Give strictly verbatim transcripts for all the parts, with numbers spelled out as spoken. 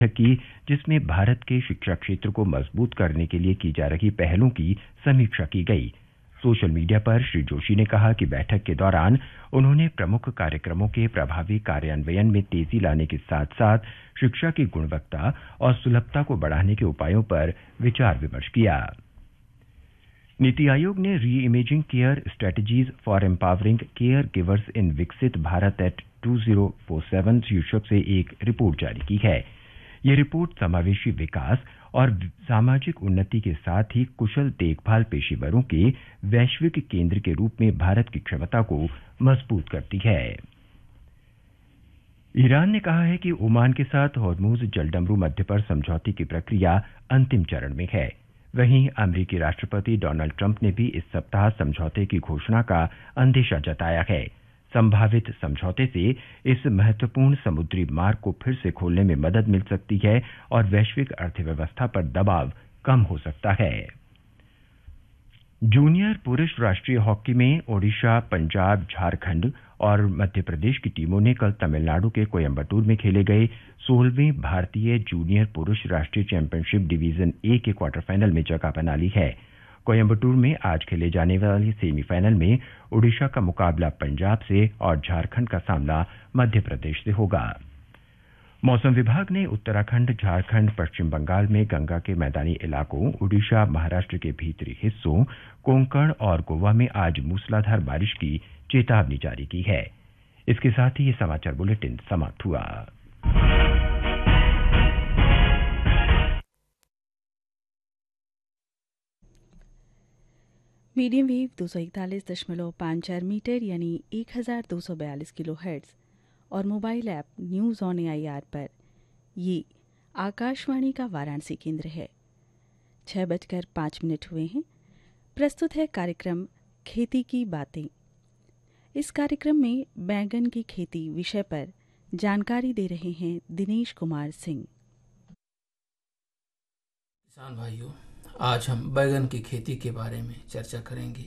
की, जिसमें भारत के शिक्षा क्षेत्र को मजबूत करने के लिए की जा रही पहलों की समीक्षा की गई। सोशल मीडिया पर श्री जोशी ने कहा कि बैठक के दौरान उन्होंने प्रमुख कार्यक्रमों के प्रभावी कार्यान्वयन में तेजी लाने के साथ साथ शिक्षा की गुणवत्ता और सुलभता को बढ़ाने के उपायों पर विचार विमर्श किया। नीति आयोग ने री imaging care strategies for empowering care givers इन विकसित भारत एट दो हज़ार सैंतालीस शीर्षक से एक रिपोर्ट जारी की है। यह रिपोर्ट समावेशी विकास और सामाजिक उन्नति के साथ ही कुशल देखभाल पेशेवरों के वैश्विक केंद्र के रूप में भारत की क्षमता को मजबूत करती है। ईरान ने कहा है कि ओमान के साथ हॉर्मुज जलडमरू मध्य पर समझौते की प्रक्रिया अंतिम चरण में है। वहीं अमेरिकी राष्ट्रपति डोनाल्ड ट्रंप ने भी इस सप्ताह समझौते की घोषणा का अंदेशा जताया है। संभावित समझौते से इस महत्वपूर्ण समुद्री मार्ग को फिर से खोलने में मदद मिल सकती है और वैश्विक अर्थव्यवस्था पर दबाव कम हो सकता है। जूनियर पुरुष राष्ट्रीय हॉकी में ओडिशा, पंजाब, झारखंड और मध्य प्रदेश की टीमों ने कल तमिलनाडु के कोयम्बटूर में खेले गए सोलहवें भारतीय जूनियर पुरुष राष्ट्रीय चैंपियनशिप डिवीजन ए के क्वार्टर फाइनल में जगह बना ली है। कोयम्बटूर में आज खेले जाने वाले सेमीफाइनल में ओडिशा का मुकाबला पंजाब से और झारखंड का सामना मध्य प्रदेश से होगा। मौसम विभाग ने उत्तराखंड, झारखंड, पश्चिम बंगाल में गंगा के मैदानी इलाकों, ओडिशा, महाराष्ट्र के भीतरी हिस्सों, कोंकण और गोवा में आज मूसलाधार बारिश की चेतावनी जारी की है। इसके साथ ही ये समाचार बुलेटिन समाप्त हुआ। मीडियम वेव दो सौ इकतालीस दशमलव पाँच चार मीटर यानी एक हज़ार दो सौ बयालीस किलो हर्ट्ज और mobile app news on AIR पर ये आकाशवाणी का वाराणसी केंद्र है। छह बजकर पाँच मिनट हुए हैं। प्रस्तुत है कार्यक्रम खेती की बातें। इस कार्यक्रम में बैंगन की खेती विषय पर जानकारी दे रहे हैं दिनेश कुमार सिंह। किसान भाइयों, आज हम बैगन की खेती के बारे में चर्चा करेंगे।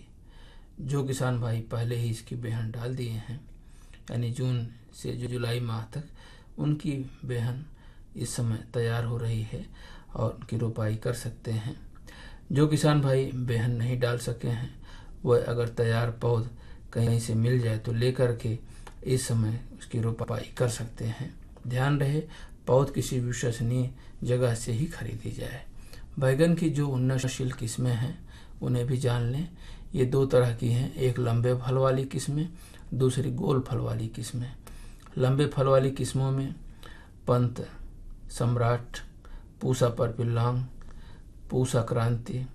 जो किसान भाई पहले ही इसकी बेहन डाल दिए हैं, यानी जून से जुलाई माह तक उनकी बेहन इस समय तैयार हो रही है और उनकी रोपाई कर सकते हैं। जो किसान भाई बेहन नहीं डाल सके हैं, वह अगर तैयार पौध कहीं से मिल जाए तो लेकर के इस समय उसकी रोपाई कर सकते हैं। ध्यान रहे, पौध किसी विश्वसनीय जगह से ही खरीदी जाए। बैगन की जो उन्नतशील किस्में हैं उन्हें भी जान लें। ये दो तरह की हैं, एक लंबे फल वाली किस्में, दूसरी गोल फल वाली किस्में। लंबे फल वाली किस्मों में पंत, सम्राट, पूसा परपिल्लांग, पूसा क्रांति,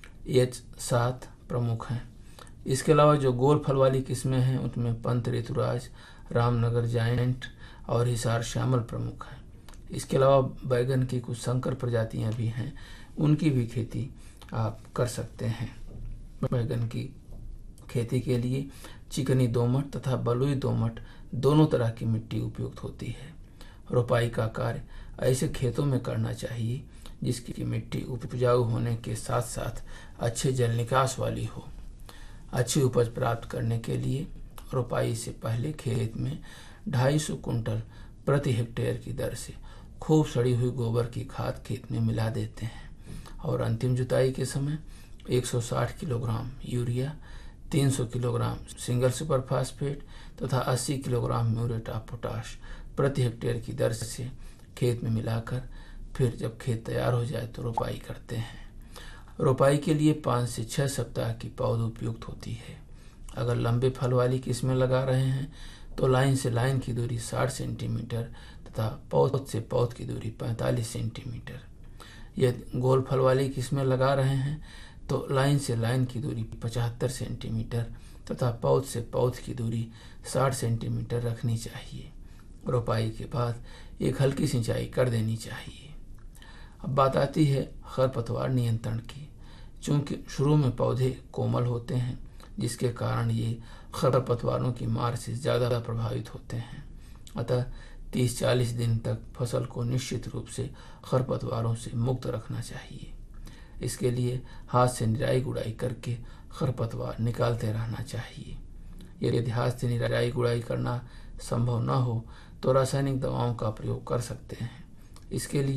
एच सात प्रमुख हैं। इसके अलावा जो गोल फल वाली किस्में हैं उनमें पंत ऋतुराज, रामनगर जायंट और हिसार श्यामल प्रमुख हैं। इसके अलावा बैगन की कुछ संकर प्रजातियां भी हैं, उनकी भी खेती आप कर सकते हैं। बैगन की खेती के लिए चिकनी दोमट तथा बलुई दोमट दोनों तरह की मिट्टी उपयुक्त होती है। रोपाई का कार्य ऐसे खेतों में करना चाहिए जिसकी मिट्टी उपजाऊ होने के साथ साथ अच्छे जल निकास वाली हो। अच्छी उपज प्राप्त करने के लिए रोपाई से पहले खेत में ढाई सौ कुंटल प्रति हेक्टेयर की दर से खूब सड़ी हुई गोबर की खाद खेत में मिला देते हैं और अंतिम जुताई के समय एक सौ साठ किलोग्राम यूरिया, तीन सौ किलोग्राम सिंगल सुपर फास्फेट तथा अस्सी किलोग्राम म्यूरेट ऑफ पोटाश प्रति हेक्टेयर की दर से खेत में मिलाकर फिर जब खेत तैयार हो जाए तो रोपाई करते हैं। रोपाई के लिए पाँच से छः सप्ताह की पौध उपयुक्त होती है। अगर लंबे फल वाली किस्में लगा रहे हैं तो लाइन से लाइन की दूरी साठ सेंटीमीटर तथा पौध से पौध की दूरी पैंतालीस सेंटीमीटर। यदि गोल फल वाली किस्में लगा रहे हैं तो लाइन से लाइन की दूरी पचहत्तर सेंटीमीटर तथा पौध से पौध की दूरी साठ सेंटीमीटर रखनी चाहिए। रोपाई के बाद एक हल्की सिंचाई कर देनी चाहिए। अब बात आती है खरपतवार नियंत्रण की। चूंकि शुरू में पौधे कोमल होते हैं, जिसके कारण ये खरपतवारों की मार से ज़्यादा प्रभावित होते हैं। अतः तीस चालीस दिन तक फसल को निश्चित रूप से खरपतवारों से मुक्त रखना चाहिए। इसके लिए हाथ से निराई गुड़ाई करके खरपतवार निकालते रहना चाहिए। यदि हाथ से निराई गुड़ाई करना संभव न हो तो रासायनिक दवाओं का प्रयोग कर सकते हैं। इसके लिए